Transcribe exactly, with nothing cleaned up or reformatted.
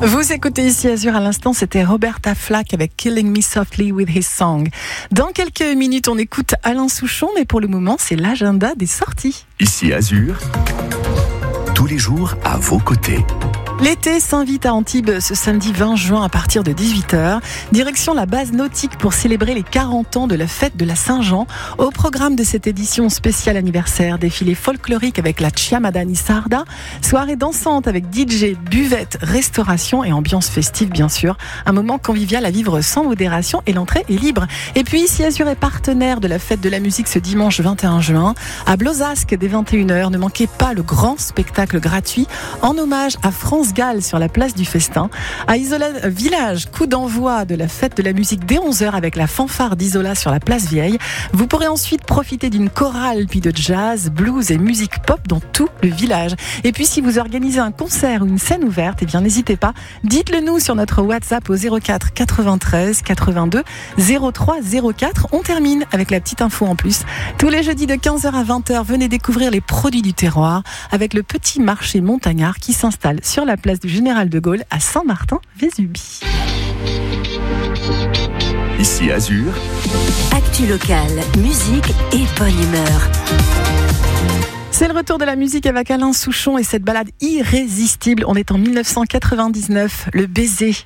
Vous écoutez ici Azur, à l'instant, c'était Roberta Flack avec Killing Me Softly with His Song. Dans quelques minutes, on écoute Alain Souchon, mais pour le moment, c'est l'agenda des sorties. Ici Azur, tous les jours à vos côtés. L'été s'invite à Antibes ce samedi vingt juin à partir de dix-huit heures. Direction la base nautique pour célébrer les quarante ans de la fête de la Saint-Jean. Au programme de cette édition spéciale anniversaire, défilé folklorique avec la Chiamada Nisarda, soirée dansante avec D J, buvette, restauration et ambiance festive bien sûr. Un moment convivial à vivre sans modération et l'entrée est libre. Et puis ici Azur est partenaire de la fête de la musique ce dimanche vingt et un juin. À Blozasque dès vingt et une heures, ne manquez pas le grand spectacle gratuit en hommage à France Gall sur la place du Festin. À Isola Village, coup d'envoi de la fête de la musique dès onze heures avec la fanfare d'Isola sur la place Vieille. Vous pourrez ensuite profiter d'une chorale puis de jazz, blues et musique pop dans tout le village. Et puis si vous organisez un concert ou une scène ouverte, eh bien n'hésitez pas, dites-le nous sur notre WhatsApp au zéro quatre quatre-vingt-treize quatre-vingt-deux zéro trois zéro quatre. On termine avec la petite info en plus. Tous les jeudis de quinze heures à vingt heures, venez découvrir les produits du terroir avec le petit marché montagnard qui s'installe sur la place du Général de Gaulle à Saint-Martin-Vésubie. Ici Azur, actu locale, musique et bonne humeur. C'est le retour de la musique avec Alain Souchon et cette balade irrésistible. On est en mille neuf cent quatre-vingt-dix-neuf, Le Baiser.